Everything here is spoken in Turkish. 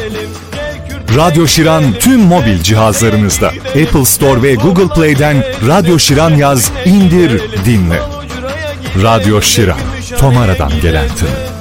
Radyo Şiran tüm mobil cihazlarınızda. Apple Store ve Google Play'den Radyo Şiran yaz, indir, dinle. Radyo Şiran, Tomara'dan gelen tını.